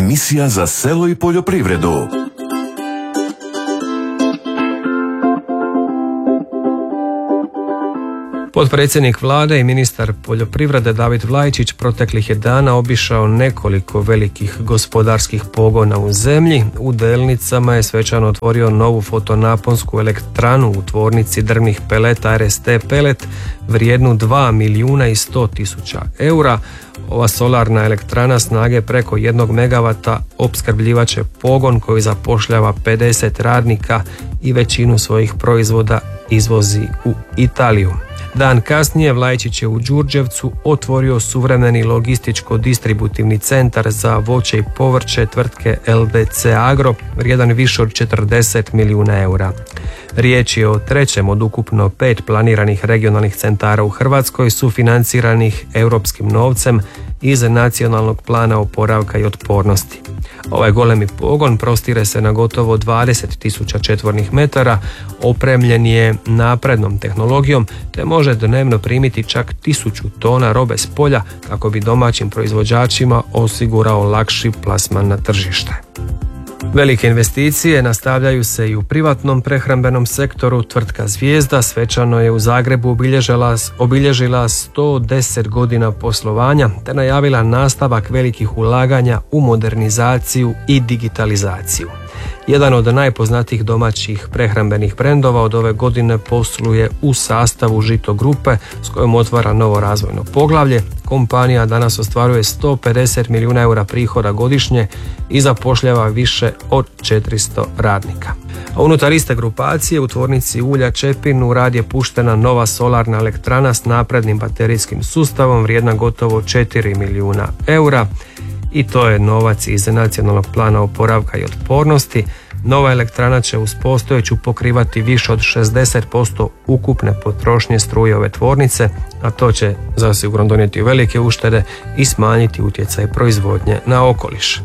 Emisija za selo i poljoprivredu. Potpredsjednik vlade i ministar poljoprivrede David Vlajčić proteklih je dana obišao nekoliko velikih gospodarskih pogona u zemlji. U Delnicama je svečano otvorio novu fotonaponsku elektranu u tvornici drvnih peleta RST Pelet vrijednu 2.100.000 eura. Ova solarna elektrana snage preko 1 megavata opskrbljivat će pogon koji zapošljava 50 radnika i većinu svojih proizvoda izvozi u Italiju. Dan kasnije Vlajčić je u Đurđevcu otvorio suvremeni logističko-distributivni centar za voće i povrće tvrtke LDC Agro vrijedan više od 40 milijuna eura. Riječ je o trećem od ukupno 5 planiranih regionalnih centara u Hrvatskoj sufinanciranih europskim novcem iz Nacionalnog plana oporavka i otpornosti. Ovaj golemi pogon prostire se na gotovo 20.000 četvornih metara, opremljen je naprednom tehnologijom te može dnevno primiti čak 1000 tona robe s polja kako bi domaćim proizvođačima osigurao lakši plasman na tržište. Velike investicije nastavljaju se i u privatnom prehrambenom sektoru. Tvrtka Zvijezda svečano je u Zagrebu obilježila 110 godina poslovanja te najavila nastavak velikih ulaganja u modernizaciju i digitalizaciju. Jedan od najpoznatijih domaćih prehrambenih brendova od ove godine posluje u sastavu Žito grupe s kojom otvara novo razvojno poglavlje. Kompanija danas ostvaruje 150 milijuna eura prihoda godišnje i zapošljava više od 400 radnika. A unutar iste grupacije u tvornici ulja Čepin u rad je puštena nova solarna elektrana s naprednim baterijskim sustavom vrijedna gotovo 4 milijuna eura. I to je novac iz Nacionalnog plana oporavka i otpornosti. Nova elektrana će uz postojeću pokrivati više od 60% ukupne potrošnje struje ove tvornice, a to će zasigurno donijeti velike uštede i smanjiti utjecaj proizvodnje na okoliš.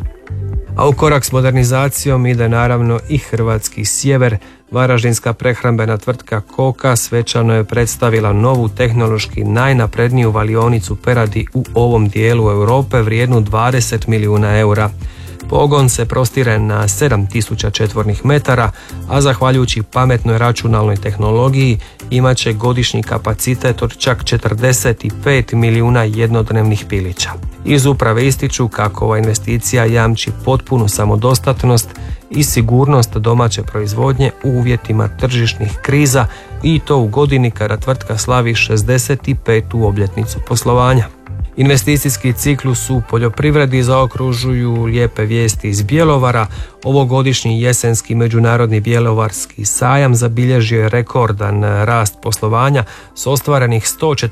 A u korak s modernizacijom ide naravno i hrvatski sjever. Varaždinska prehrambena tvrtka Koka svečano je predstavila novu tehnološki najnapredniju valionicu peradi u ovom dijelu Europe vrijednu 20 milijuna eura. Pogon se prostire na 7000 četvornih metara, a zahvaljujući pametnoj računalnoj tehnologiji imat će godišnji kapacitet od čak 45 milijuna jednodnevnih pilića. Iz uprave ističu kako ova investicija jamči potpunu samodostatnost i sigurnost domaće proizvodnje u uvjetima tržišnih kriza i to u godini kada tvrtka slavi 65. obljetnicu poslovanja. Investicijski ciklus u poljoprivredi zaokružuju lijepe vijesti iz Bjelovara. Ovogodišnji jesenski međunarodni bjelovarski sajam zabilježio je rekordan rast poslovanja s ostvarenih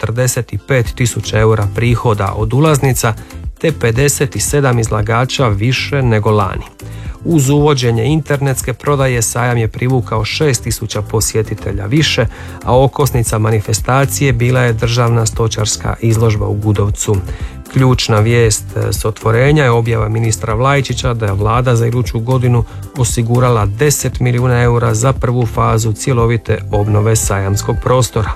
145.000 eura prihoda od ulaznica te 57 izlagača više nego lani. Uz uvođenje internetske prodaje sajam je privukao 6.000 posjetitelja više, a okosnica manifestacije bila je državna stočarska izložba u Gudovcu. Ključna vijest s otvorenja je objava ministra Vlajčića da je vlada za iduću godinu osigurala 10 milijuna eura za prvu fazu cjelovite obnove sajamskog prostora.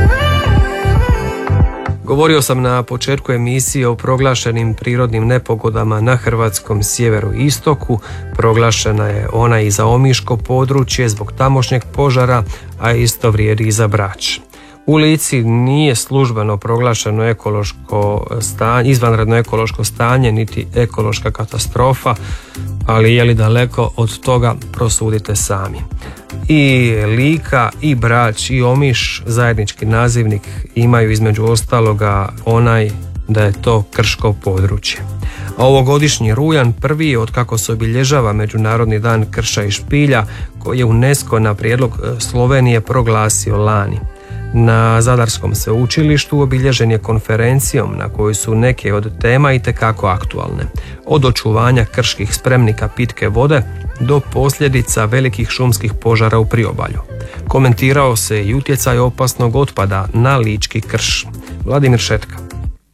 Govorio sam na početku emisije o proglašenim prirodnim nepogodama na hrvatskom sjeveru i istoku. Proglašena je ona i za omiško područje zbog tamošnjeg požara, a isto vrijedi i za Brač. U Lici nije službeno proglašeno izvanredno ekološko stanje niti ekološka katastrofa, ali je li daleko od toga prosudite sami. I Lika, i Brač, i Omiš zajednički nazivnik imaju između ostaloga onaj da je to krško područje. A ovogodišnji rujan prvi je od kako se obilježava Međunarodni dan krša i špilja koji je UNESCO na prijedlog Slovenije proglasio lani. Na Zadarskom sveučilištu obilježen je konferencijom na kojoj su neke od tema itekako aktualne. Od očuvanja krških spremnika pitke vode do posljedica velikih šumskih požara u priobalju. Komentirao se i utjecaj opasnog otpada na lički krš. Vladimir Šetka.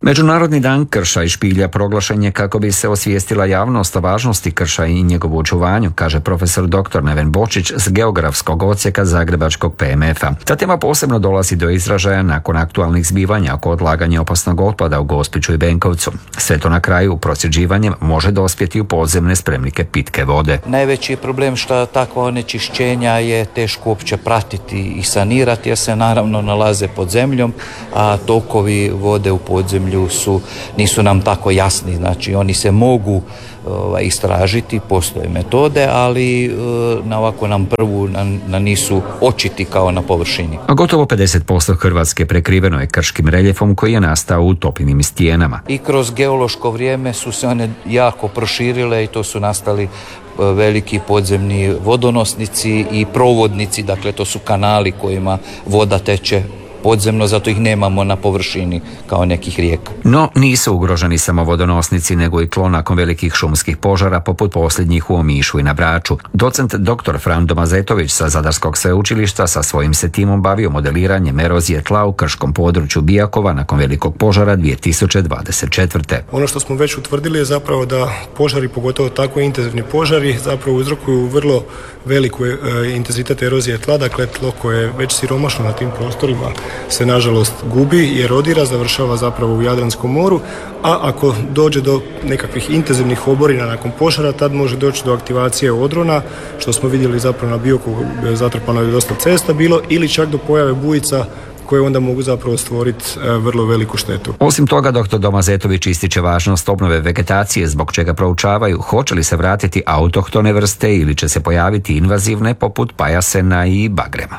Međunarodni dan krša i špilja proglašen je kako bi se osvijestila javnost o važnosti krša i njegovu očuvanju, kaže profesor dr. Neven Bočić s geografskog odsjeka Zagrebačkog PMF-a. Ta tema posebno dolazi do izražaja nakon aktualnih zbivanja oko odlaganja opasnog otpada u Gospiću i Benkovcu. Sve to na kraju procjeđivanjem može dospjeti u podzemne spremnike pitke vode. Najveći je problem što takva onečišćenja je teško uopće pratiti i sanirati, jer se naravno nalaze pod zemljom, a tokovi vode u podzemlju nisu nam tako jasni. Znači oni se mogu istražiti, postoje metode, ali ovako nam prvu nisu očiti kao na površini. A gotovo 50% Hrvatske prekriveno je krškim reljefom koji je nastao u topinim stijenama. I kroz geološko vrijeme su se one jako proširile i to su nastali veliki podzemni vodonosnici i provodnici, dakle to su kanali kojima voda teče podzemno, zato ih nemamo na površini kao nekih rijeka. No nisu ugroženi samo vodonosnici, nego i tlo nakon velikih šumskih požara poput posljednjih u Omišu i na Braču. Docent dr. Frando Mazetović sa Zadarskog sveučilišta sa svojim se timom bavio modeliranjem erozije tla u krškom području Bijakova nakon velikog požara 2024. Ono što smo već utvrdili je zapravo da požari, pogotovo tako intenzivni požari, zapravo uzrokuju vrlo veliku intenzitet erozije tla, dakle tlo koje je već siromašno na tim prostorima se nažalost gubi i erodira, završava zapravo u Jadranskom moru, a ako dođe do nekakvih intenzivnih oborina nakon požara, tad može doći do aktivacije odrona, što smo vidjeli zapravo na Biokovu, zatrpano je dosta cesta bilo, ili čak do pojave bujica koje onda mogu zapravo stvoriti vrlo veliku štetu. Osim toga, dr. Domazetović ističe važnost obnove vegetacije, zbog čega proučavaju hoće li se vratiti autohtone vrste ili će se pojaviti invazivne poput pajasena i bagrema.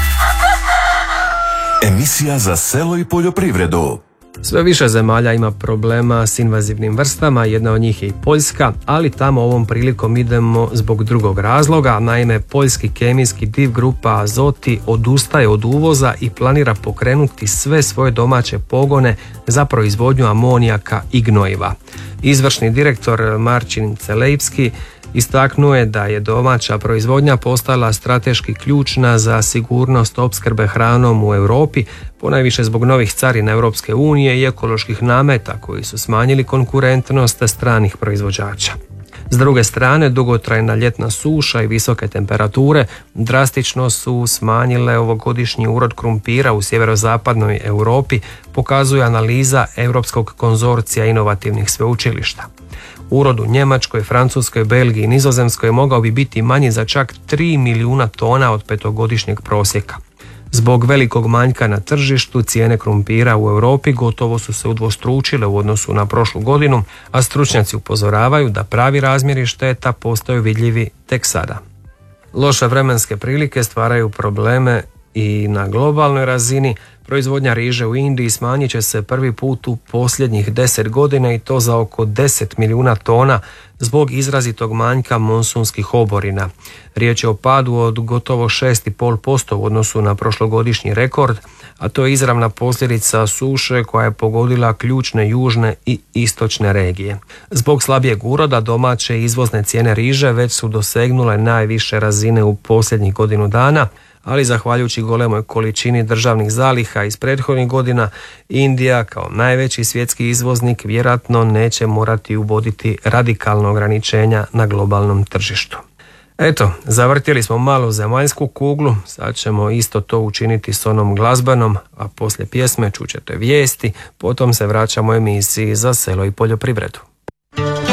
Emisija za selo i poljoprivredu. Sve više zemalja ima problema s invazivnim vrstama, jedna od njih je i Poljska, ali tamo ovom prilikom idemo zbog drugog razloga. Naime, poljski kemijski div grupa Azoti odustaje od uvoza i planira pokrenuti sve svoje domaće pogone za proizvodnju amonijaka i gnojiva. Izvršni direktor Marcin Celejpski istaknuo je da je domaća proizvodnja postala strateški ključna za sigurnost opskrbe hranom u Europi, ponajviše zbog novih carina Europske unije i ekoloških nameta koji su smanjili konkurentnost stranih proizvođača. S druge strane, dugotrajna ljetna suša i visoke temperature drastično su smanjile ovogodišnji urod krumpira u sjeverozapadnoj Europi, pokazuje analiza Europskog konzorcija inovativnih sveučilišta. Urod u Njemačkoj, Francuskoj, Belgiji i Nizozemskoj mogao bi biti manji za čak 3 milijuna tona od petogodišnjeg prosjeka. Zbog velikog manjka na tržištu, cijene krumpira u Europi gotovo su se udvostručile u odnosu na prošlu godinu, a stručnjaci upozoravaju da pravi razmjeri šteta postaju vidljivi tek sada. Loše vremenske prilike stvaraju probleme i na globalnoj razini. Proizvodnja riže u Indiji smanjit će se prvi put u posljednjih 10 godina i to za oko 10 milijuna tona zbog izrazitog manjka monsunskih oborina. Riječ je o padu od gotovo 6,5% u odnosu na prošlogodišnji rekord, a to je izravna posljedica suše koja je pogodila ključne južne i istočne regije. Zbog slabijeg uroda domaće izvozne cijene riže već su dosegnule najviše razine u posljednjih godinu dana, ali zahvaljujući golemoj količini državnih zaliha iz prethodnih godina, Indija kao najveći svjetski izvoznik vjerojatno neće morati uvoditi radikalna ograničenja na globalnom tržištu. Eto, zavrtjeli smo malo zemaljsku kuglu, sad ćemo isto to učiniti s onom glazbenom, a poslije pjesme čućete vijesti, potom se vraćamo emisiji za selo i poljoprivredu.